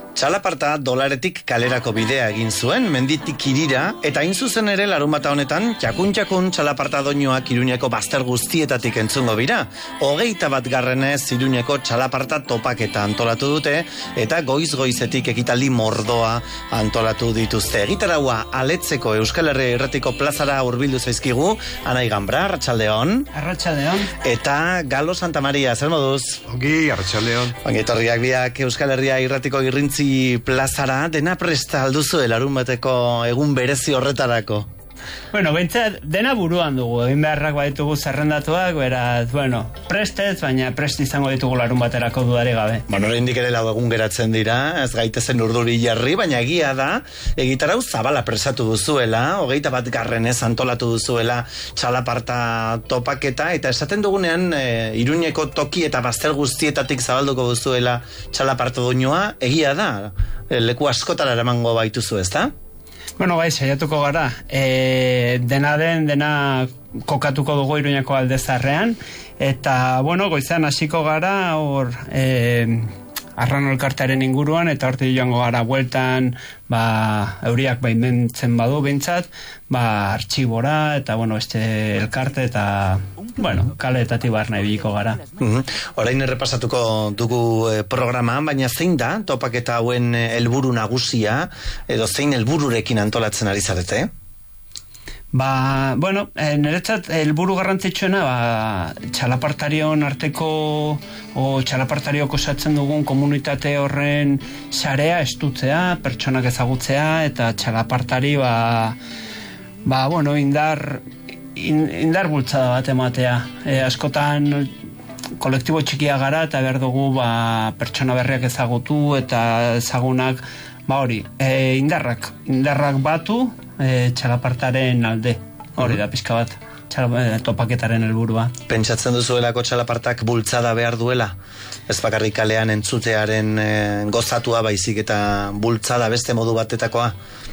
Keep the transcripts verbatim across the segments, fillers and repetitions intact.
Txalaparta dolaretik kalerako bidea egin zuen, menditik irira, eta hain zuzen ere larunbata honetan, jakun-jakun txalaparta doinuak Iruñeko bazter guztietatik entzungo bira. Hogeita bat garrenez Iruñeko txalaparta topaketa antolatu dute, eta goiz-goizetik ekitaldi mordoa antolatu dituzte. Egitaraua aletzeko Euskal Herria Irratiko plazara hurbildu zaizkigu, Anai Gambra, arratsaldeon. Arratsaldeon. Eta Galo Santamaria, zer moduz? Ongi, arratsaldeon. Ongi etorriak biak Euskal Herria Irratiko irrintzi plazara, dena presta alduzu larun bateko egun berezi horretarako? Bueno, bentsat, dena buruan dugu, egin beharrak baditugu zerrendatuak, beraz, bueno, prestez, baina prest izango ditugu larun baterako dudari gabe. Bueno, oraindik ere lau egun geratzen dira, ez gaitezen urduri jarri, baina egia da, egitarau zabala presatu duzuela, hogeita bat garrenez antolatu duzuela txalaparta topaketa, eta esaten dugunean, e, Iruñeko toki eta bazter guztietatik zabalduko duzuela txalaparta doinua, egia da, e, leku askotara eramango baituzu, ezta? Bueno, bai, saiatuko gara. E, dena den, dena kokatuko dugu Iruñeko aldezarrean, eta, bueno, goizan hasiko gara, hor, e, Arrano elkartearen inguruan, eta horti joango gara bueltan, ba, euriak baimentzen badu bintzat, ba, artxibora, eta, bueno, este elkarte, eta, bueno, kaleetatik barna ibiliko gara. Mm-hmm. Orain errepasatuko dugu eh, programa, baina zein da, topaketa hauen helburu nagusia, edo zein helbururekin antolatzen ari zarete? Ba, bueno, e, niretzat helburu garrantzitsuena, ba, txalapartarion arteko o txalapartariok osatzen dugun komunitate horren sarea estutzea, pertsonak ezagutzea, eta txalapartari, ba, ba bueno, indar, in, indar bultzada bat ematea. E, askotan kolektibo txikia gara, eta behar dugu, ba, pertsona berriak ezagutu, eta ezagunak, ba hori, e, indarrak, indarrak batu, E, txalapartaren alde, hori da pizka bat, txala, e, topaketaren helburua. Pentsatzen duzuelako txalapartak bultzada behar duela? Ez bakarrik kalean entzutearen e, gozatua baizik eta bultzada beste modu batetakoa?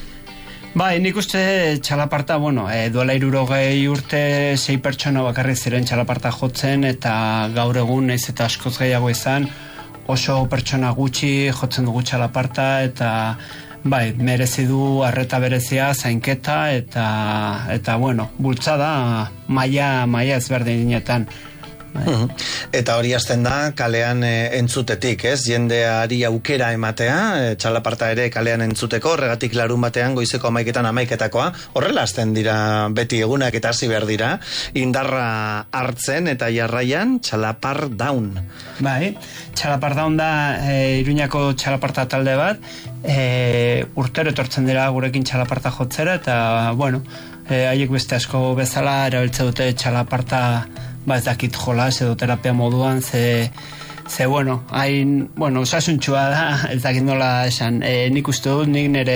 Bai, nik uste txalaparta, bueno, e, duela hirurogei urte sei pertsona bakarrik ziren txalaparta jotzen, eta gaur egun naiz eta askoz gehiago izan, oso pertsona gutxi jotzen dugu txalaparta, eta bai, merezi du arreta berezia, zainketa, eta, eta bueno, bultzada maila, maila ezberdinetan. Uhum. Eta hori hasten da kalean e, entzutetik, ez? Jendeari aukera ematea, e, txalaparta ere kalean entzuteko, horregatik larun batean goizeko amaiketan amaiketakoa, horrela hasten dira beti egunak eta hasi behar dira, indarra hartzen eta jarraian txalapar daun. Bai, txalapar daun da e, Iruñako txalaparta talde bat, e, urtero etortzen dira gurekin txalaparta jotzera, eta bueno, e, haiek beste asko bezala erabiltze dute txalaparta, ba ez dakit jolas edo terapia moduan, ze, ze bueno, hain, bueno, osasuntxua da, ez dakit nola esan, e, nik uste dut, nik nire,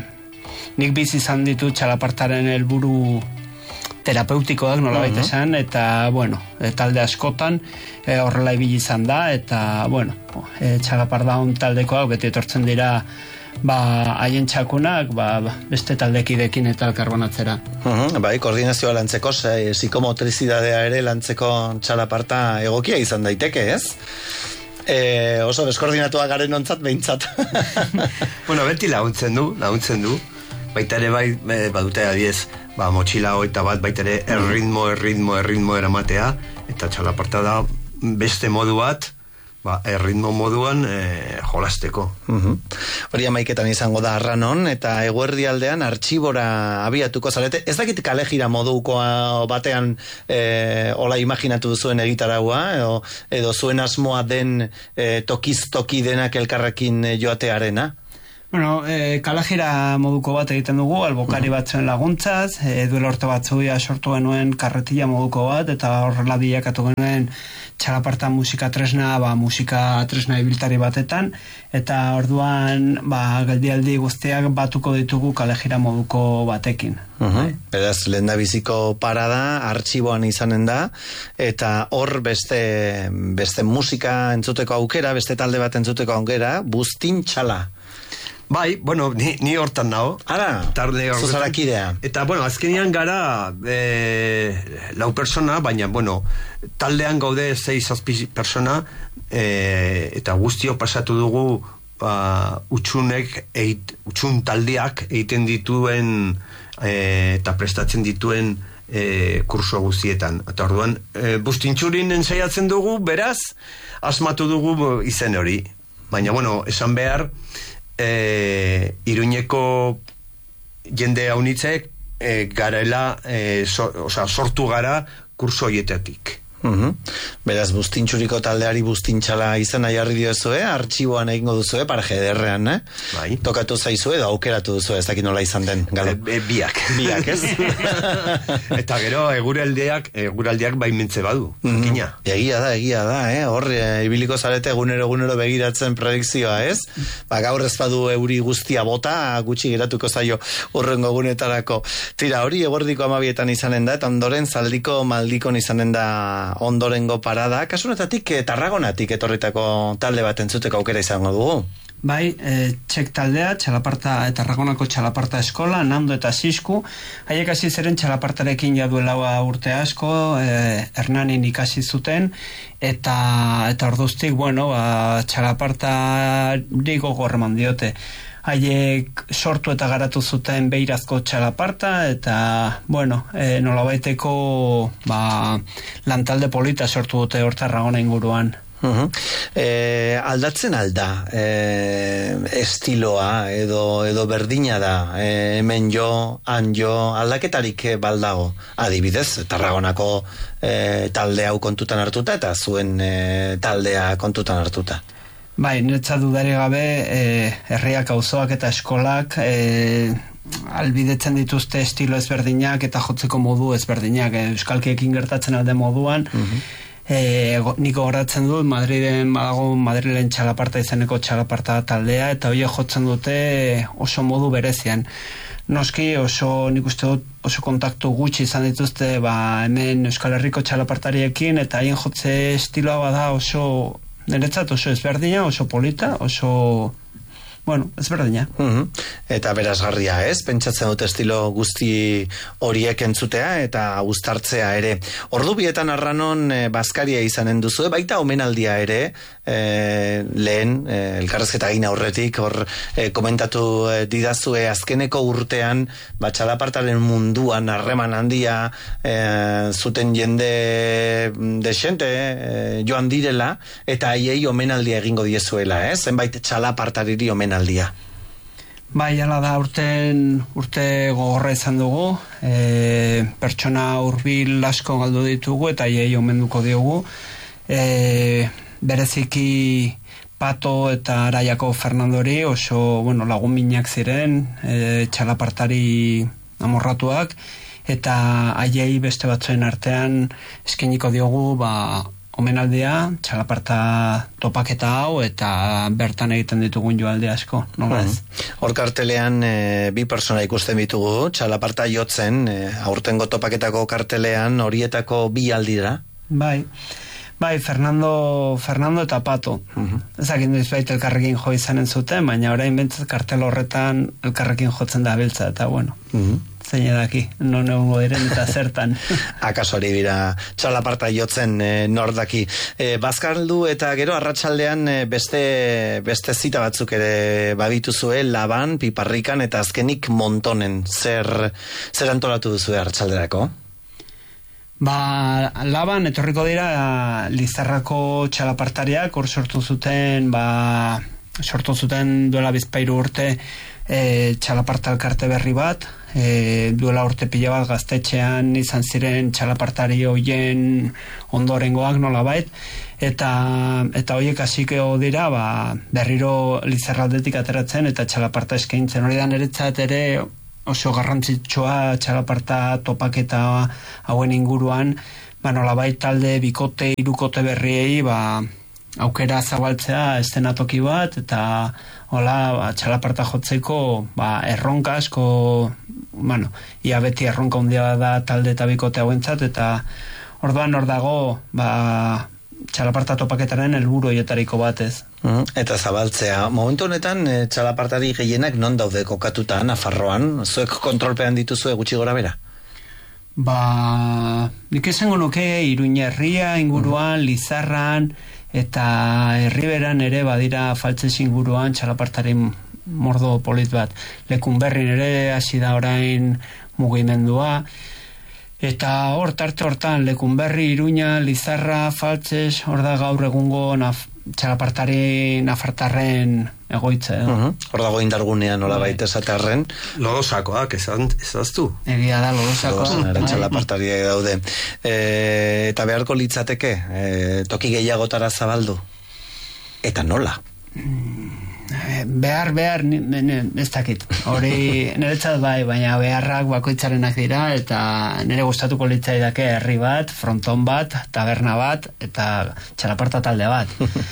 nik bizi izan ditu txalapartaren helburu terapeutikoak nola baita esan, eta, bueno, e, talde askotan, e, horrela ibili izan da, eta, bueno, e, txalapardaun taldekoak beti etortzen dira, ba, haien txakunak, ba, beste taldekidekin eta elkarbanatzera. Uhum, bai, koordinazioa lantzeko, e, psikomotrizidadea ere lantzeko txalaparta egokia izan daiteke, ez? E, oso deskoordinatua garen ontzat behintzat. Bueno, beti laguntzen du, laguntzen du. Baita ere bai, badute adiez, ba, motxila hoita bat, baita ere erritmo, erritmo, erritmo eramatea, eta txalaparta da beste modu bat, ba, erritmo moduan e, jolasteko. Uhum. Hori amaiketan izango da Arranon, eta eguerdi aldean artxibora abiatuko zarete. Ez dakit kalejira modukoa batean e, ola imaginatu duzuen egitaraua, edo, edo zuen asmoa den e, tokiz-toki denak elkarrekin joatearena? Bueno, e, kalajira moduko bat egiten dugu, albokari batzuen laguntzaz, e, duela orte batzuia sortu genuen karretilla moduko bat, eta horrela bilakatu genuen txalaparta musika tresna, ba, musika tresna ibiltari batetan, eta orduan, ba, geldialdi guztiak batuko ditugu kalajira moduko batekin. Uh-huh. Beraz, lehen da biziko parada, artxiboan izanen da, eta hor beste, beste musika entzuteko aukera, beste talde bat entzuteko aukera, Buztin Txala. Bai, bueno, ni, ni hortan nago. Ara, zuzarakidea. Eta, bueno, azkenean gara e, lau persona, baina, bueno, taldean gaude zei zazpi persona, e, eta guztio pasatu dugu ba, utxunek, eit, utxun taldeak egiten dituen e, eta prestatzen dituen e, kurso guztietan. Eta orduan, e, bustintxurin ensaiatzen dugu, beraz, asmatu dugu izen hori. Baina, bueno, esan behar, e, Iruñeko jende haunitzek e, garela, e, so, oza, sortu gara kurso hietatik. Uhum. Beraz, bustintxuriko taldeari bustintxala izena jarri diozue, artxiboan egingo duzue, paraje ederrean, eh? Bai. Tokatu zaizue, edo aukeratu duzue, ez dakit nola izan den, galo. E, e, biak. Biak, ez? Eta gero, eguraldiak, eguraldiak baimentze badu, jakina. Mm. Egia da, egia da, eh? Hor, e, ibiliko zarete egunero egunero begiratzen predikzioa, ez? Ba, gaur ez badu euri guztia bota, gutxi geratuko zaio urrengo egunetarako. Tira, hori eguerdiko amabietan izanen da, eta ondoren zaldiko maldikon izanen da ondorengo parada, kasunetatik eh, Tarragonatik etorritako talde bat entzuteko aukera izango dugu. Bai, e, txek taldea, txalaparta, Tarragonako txalaparta eskola, Nando eta Sisku, haiek hasi ziren txalapartarekin jaduela urte asko, e, Hernanin ikasi zuten, eta eta orduztik, bueno, ba, txalapartari gogor eman diote. Haiek sortu eta garatu zuten beirazko txalaparta, eta, bueno, e, nolabaiteko ba, lantalde polita sortu dute hor Tarragona inguruan. Uh-huh. E, aldatzen alda e, estiloa edo, edo berdina da, e, hemen jo, han jo, aldaketarik baldago. Adibidez, Tarragonako e, talde hau kontutan hartuta eta zuen e, taldea kontutan hartuta. Bai, niretzat dudari gabe, e, herriak, auzoak eta eskolak e, albidetzen dituzte estilo ezberdinak eta jotzeko modu ezberdinak. E, euskalkiekin gertatzen alde moduan, uh-huh. e, niko goratzen dut, Madriden badago Madrilen txalaparta izeneko txalaparta taldea, eta hori jotzen dute oso modu berezian. Noski oso, nik uste dut, oso kontaktu gutxi izan dituzte, ba, hemen Euskal Herriko txalapartariekin, eta haien jotze estiloa bada oso... Niretzat oso ezberdina, oso polita, oso... Bueno, ezberdina. Uh-huh. Eta berazgarria, ez? Pentsatzen dut estilo guzti horiek entzutea eta uztartzea ere. Ordu bietan arranon e, bazkaria izanen duzu, baita omenaldia ere, e, lehen, e, elkarrezketa egin aurretik, hor e, komentatu e, didazue azkeneko urtean, batxalapartaren munduan harreman handia e, zuten jende desente e, joan direla, eta haiei omenaldia egingo diezuela, ez? Zenbait txalapartariri omenaldia. Aldia. Bai, ala da, urten, urte gogorra izan dugu, e, pertsona hurbil asko galdu ditugu eta hiei omenduko diogu. E, bereziki Pato eta Araiako Fernandori oso, bueno, lagun minak ziren, e, txalapartari amorratuak, eta haiei beste batzuen artean eskainiko diogu, ba, omenaldia, txalaparta topaketa hau, eta bertan egiten ditugun joalde asko, nola ez? Hor kartelean e, bi persona ikusten ditugu, txalaparta jotzen, e, aurtengo topaketako kartelean horietako bi aldira. Bai, bai, Fernando, Fernando eta Pato. Uh-huh. Ezakin duiz baita elkarrekin jo izanen zuten, baina orain bentzat kartel horretan elkarrekin jotzen da biltza, eta bueno... Uh-huh. Zein edaki, non egongo diren eta zertan. Akaso hori dira txalaparta jotzen e, nordaki. E, Bazkaldu eta gero arratsaldean e, beste, beste zita batzuk ere badituzue, Laban, Piparrikan eta azkenik Montonen. Zer, zer antolatu duzue arratsalderako? Ba, Laban etorriko dira Lizarrako txalapartariak, hor sortu zuten, ba, sortu zuten duela bizpairu urte e, txalaparta elkarte berri bat, E, duela urte pila bat gaztetxean izan ziren txalapartari hoien ondorengoak nolabait, eta eta hoiek hasiko dira ba, berriro Lizarraldetik ateratzen eta txalaparta eskaintzen. Hori da niretzat ere oso garrantzitsua txalaparta topaketa hauen inguruan, ba, nolabait talde bikote, hirukote berriei ba, aukera zabaltzea estenatoki bat, eta hola, ba, txalaparta jotzeko ba, erronka asko, bueno, ia beti erronka handia da talde eta bikote hauentzat, eta orduan hor dago ba, txalaparta topaketaren helburu hietariko batez. Mm, eta zabaltzea. Momentu honetan e, txalapartari gehienak non daude kokatuta Nafarroan? Zuek kontrolpean dituzue gutxi gora bera? Ba, nik esango nuke Iruña herria inguruan, mm. Lizarran, eta herriberan ere badira faltzez inguruan txalapartaren mordo polit bat. Lekunberrin ere hasi da orain mugimendua, eta hor tarte hortan Lekunberri, Iruña, Lizarra, Faltzes, hor da gaur egungo naf, txalapartari nafartarren egoitza. Uh -huh. Hor dago indargunean nola baita esatarren. Lodosakoak, ezaztu. Egia da, lodosakoak. Lodos, txalapartariak daude. E, eta beharko litzateke, e, toki gehiagotara zabaldu. Eta nola? Behar, behar, ez dakit. Hori niretzat bai, baina beharrak bakoitzarenak dira, eta nire gustatuko litzaidake herri bat, fronton bat, taberna bat, eta txalaparta talde bat.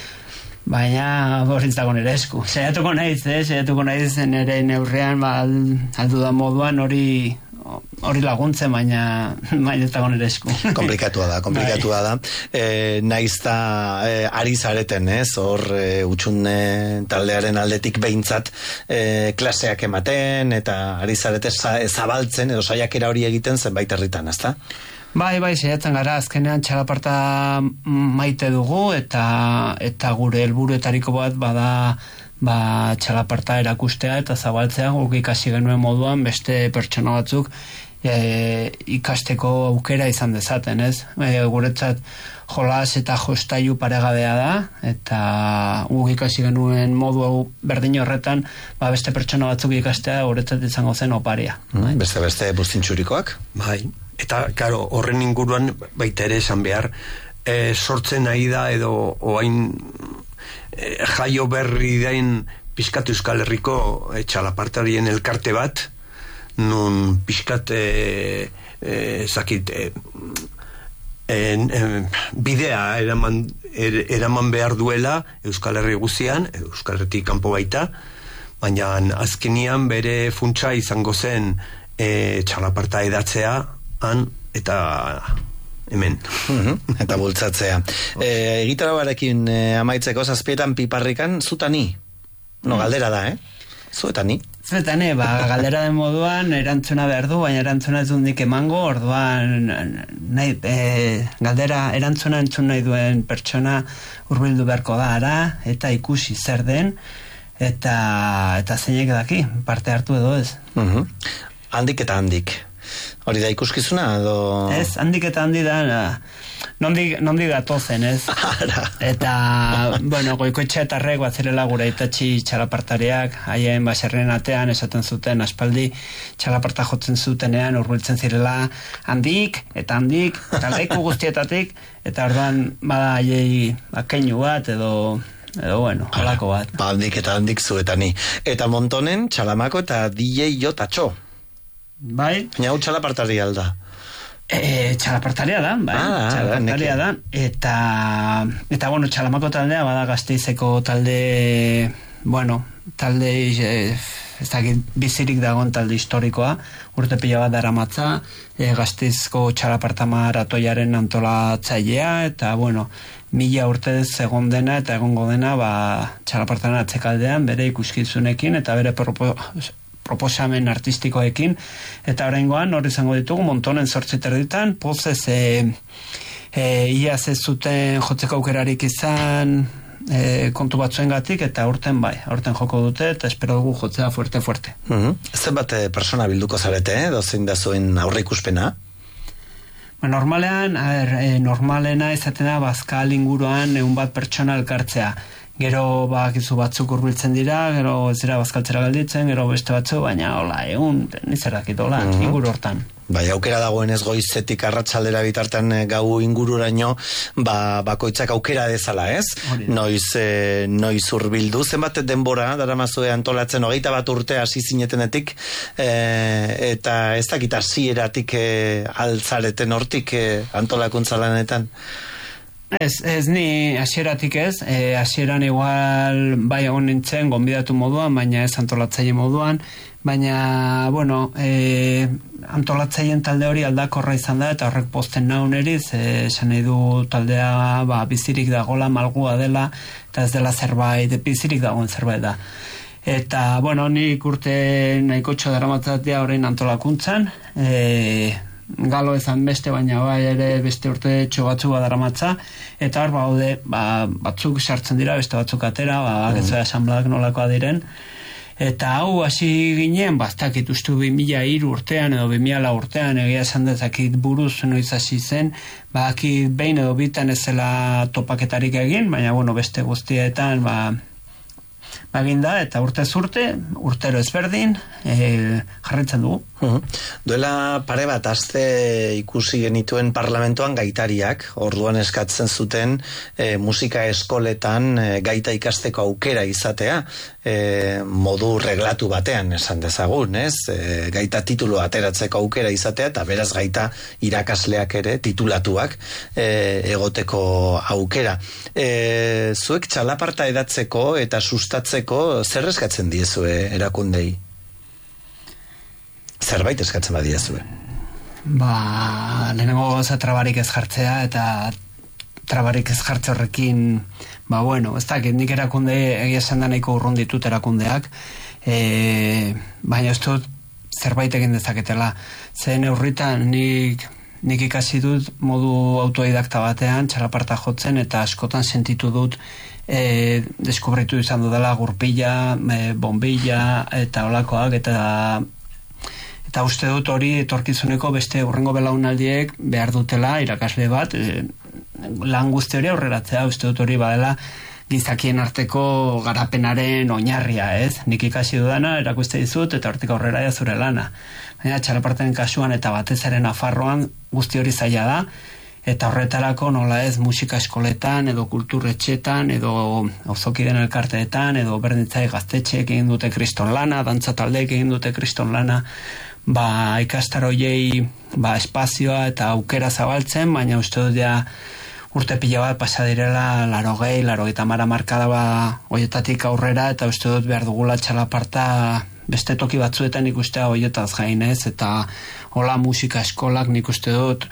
Baina hori dago nire esku. Saiatuko naiz, eh? Saiatuko naiz nire neurrean, ba, aldu da moduan hori hori laguntzen, baina baina ez dago nire esku. Komplikatua da, komplikatua da. E, naiz da e, ari zareten, ez? Hor e, utxune taldearen aldetik behintzat e, klaseak ematen, eta ari zarete zabaltzen, edo saiakera hori egiten zenbait herritan, ezta? Bai, bai, saiatzen gara, azkenean txalaparta maite dugu, eta eta gure helburuetariko bat bada ba, txalaparta erakustea eta zabaltzea, guk ikasi genuen moduan beste pertsona batzuk e, ikasteko aukera izan dezaten, ez? E, guretzat jolas eta jostailu paregabea da, eta guk ikasi genuen modu berdin horretan, ba, beste pertsona batzuk ikastea guretzat izango zen oparia. Mm, beste beste buztintxurikoak? Bai, eta, karo, horren inguruan baita ere esan behar, e, sortzen nahi da edo oain e, jaio berri dain pizkat Euskal Herriko e, txalapartarien elkarte bat, nun pizkat e, e, zakit e, en, en, bidea eraman, er, eraman behar duela Euskal Herri guzian, Euskal Herritik kanpo baita, baina azkenian bere funtsa izango zen e, txalaparta edatzea han eta hemen. Mm-hmm. Eta bultzatzea. E, Egitara barekin e, amaitzeko zazpietan piparrikan zutani. No, galdera da, eh? Zuetani. Zuetani, ba, galdera den moduan erantzuna behar du, baina erantzuna ez dundik emango, orduan nahi, e, galdera erantzuna entzun nahi duen pertsona hurbildu beharko da ara, eta ikusi zer den, eta eta zeinek daki, parte hartu edo ez. Mm-hmm. Handik eta handik. Hori da ikuskizuna edo... Ez, handik eta handi da, nondik, nondik datozen, ez? Eta, bueno, Goikoetxe eta Rek batzirela gure itatxi txalapartariak, haien baserren atean esaten zuten aspaldi txalaparta jotzen zutenean hurbiltzen zirela handik eta handik, eta leku guztietatik, eta orduan bada haiei akeinu bat edo... edo bueno, holako bat. Ba, handik eta handik zuetani. Eta Montonen txalamako eta D J Jotatxo. Bai. Baina hau txalapartari alda. E, txalapartaria da, bai. Ah, txalapartaria da. Eta, eta bueno, txalamako taldea bada Gasteizeko talde, bueno, talde, e, ez dakit, bizirik dagoen talde historikoa, urte pila bat daramatza, e, Gasteizko txalaparta maratoiaren antolatzailea, eta, bueno, mila urtez egon dena eta egongo dena, ba, txalapartaren atzekaldean, bere ikuskizunekin, eta bere propo, proposamen artistikoekin, eta oraingoan hor izango ditugu Montonen zortzi terditan, pozez e, e, iaz ez zuten jotzeko aukerarik izan e, kontu batzuengatik, eta aurten bai, aurten joko dute, eta espero dugu jotzea fuerte-fuerte. Mm-hmm. Zenbat persona bilduko zarete, eh? Dozein da zuen aurre ikuspena? Ba, normalean, a ber, e, normalena izaten da Bazkal inguruan egun bat pertsona elkartzea. Gero bakizu batzuk hurbiltzen dira, gero ez dira bazkaltzera galditzen, gero beste batzu, baina hola, egun, nizerakit, hola, mm-hmm. inguru hortan. Bai, aukera dagoenez goizetik arratsaldera bitartean gau ingururaino, ba, bakoitzak aukera dezala, ez? Noiz, e, noiz hurbildu, zenbat denbora, daramazue antolatzen, hogeita bat urte hasi zinetenetik, e, eta ez dakit hasieratik e, altzareten hortik e, antolakuntza lanetan. Ez, ez ni hasieratik ez, e, hasieran igual bai egon nintzen gonbidatu moduan, baina ez antolatzaile moduan, baina, bueno, e, antolatzaileen talde hori aldakorra izan da, eta horrek posten naun eriz, e, esan nahi du taldea ba, bizirik dagoela, malgua dela, eta ez dela zerbait, bizirik dagoen zerbait da. Eta, bueno, nik urte nahiko txo daramatzatea horrein antolakuntzan, e, galo ezan beste, baina bai ere beste urte txogatzu badaramatza, eta hor baude, ba, batzuk sartzen dira, beste batzuk atera, ba, mm. getzoa asanbladak nolakoa diren, eta hau hasi ginen, bastakit ustu bi mila hiru urtean edo bi mila urtean, egia esan dezakit buruz noiz hasi zen, bakit behin edo bitan ez zela topaketarik egin, baina bueno, beste guztietan, ba, bagin da, eta urte zurte, urtero ezberdin, e, jarraitzen dugu. Uhum. Duela pare bat aste ikusi genituen parlamentoan gaitariak, orduan eskatzen zuten e, musika eskoletan e, gaita ikasteko aukera izatea, e, modu reglatu batean esan dezagun, ez? E, gaita titulu ateratzeko aukera izatea, eta beraz gaita irakasleak ere titulatuak e, egoteko aukera. E, zuek txalaparta edatzeko eta sustatzeko zer eskatzen diezue erakundei? Zerbait eskatzen badiezue? Ba, lehenengo goza trabarik ez jartzea, eta trabarik ez jartze horrekin, ba bueno, ez dakit, nik erakunde egia esan da nahiko urrun ditut erakundeak, e, baina ez dut zerbait egin dezaketela. Zen neurritan nik, nik ikasi dut modu autodidakta batean, txalaparta jotzen, eta askotan sentitu dut e, deskubritu izan dudala gurpila, e, bombilla, eta olakoak, eta Eta uste dut hori etorkizuneko beste hurrengo belaunaldiek behar dutela irakasle bat, e, lan guzti hori aurreratzea, uste dut hori badela gizakien arteko garapenaren oinarria, ez? Nik ikasi dudana, erakuste dizut, eta hortik aurrera ja zure lana. Baina txalaparten kasuan eta batez ere Nafarroan guzti hori zaila da, eta horretarako nola ez musika eskoletan, edo kulturretxetan, edo auzokideen elkarteetan, edo berdintzai gaztetxeek egin dute kriston lana, dantza taldeek egin dute kriston lana, ba ikastaroiei ba espazioa eta aukera zabaltzen, baina uste dut ja urte pila bat pasa direla larogei, larogeita mara markada ba hoietatik aurrera, eta uste dut behar dugula txalaparta beste toki batzuetan ikustea hoietaz gainez, eta hola musika eskolak nik uste dut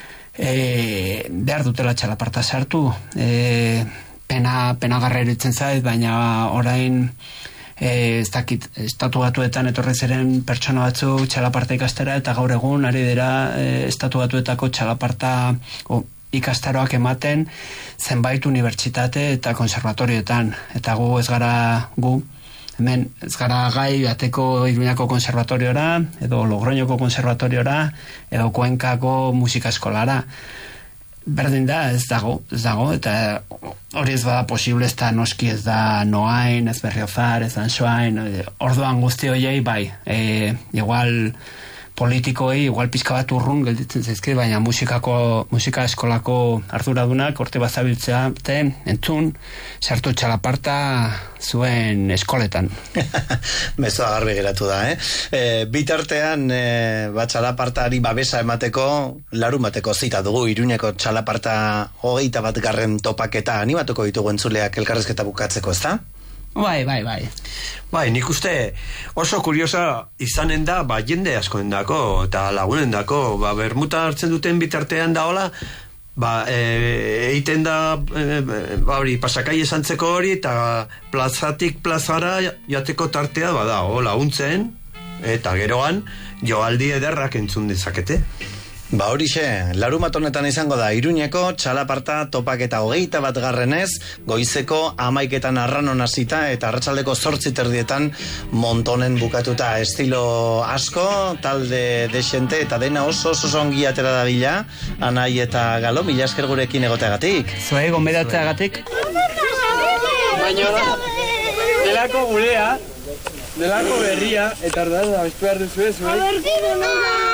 e, behar dutela txalaparta sartu, e, pena, penagarra eritzen zait, baina orain E, ez dakit, estatu batuetan etorri ziren pertsona batzuk txalaparta ikastera, eta gaur egun ari dira e, estatu batuetako txalaparta o, ikastaroak ematen zenbait unibertsitate eta konservatorioetan, eta gu ez gara gu hemen ez gara gai bateko Iruñako konservatoriora, edo Logroñoko konservatoriora, edo Kuenkako musika eskolara. Berdin da, ez dago, ez dago, eta hori ez bada posible, ez da noski, ez da Noain, ez Berriozar, ez Ansoain, orduan guzti horiei bai, e, igual politikoei, igual pizka bat urrun gelditzen zaizki, baina musikako, musika eskolako arduradunak horte bazabiltzea, entzun, sartu txalaparta zuen eskoletan. Mezoa garbi geratu da, eh? E, bitartean, e, bat txalapartari babesa emateko, larumateko zita dugu, Iruñeko txalaparta hogeita bat garren topaketa animatuko ditugu entzuleak elkarrezketa bukatzeko, ez da? Bai, bai, bai. Bai, nik uste oso kuriosa izanen da, ba, jende askoen dako, eta lagunen dako, ba, bermuta hartzen duten bitartean da hola, ba, e, eiten da, e, ba, hori, pasakai esantzeko hori, eta plazatik plazara jateko tartea, bada, hola, untzen, eta geroan, joaldi ederrak entzun dezakete. Ba horixe, larumat honetan izango da Iruñeko txalaparta topaketa hogeita bat garrenez, goizeko amaiketan arranon hasita eta arratsaldeko zortzi terdietan montonen bukatuta, estilo asko, talde desente eta dena oso oso ongi atera da bila, Anai eta Galo, mila esker gurekin egoteagatik. Zuei gonbidatzeagatik. Baina da, delako gurea, delako berria, eta orda da, bestu behar duzu ez, zuei?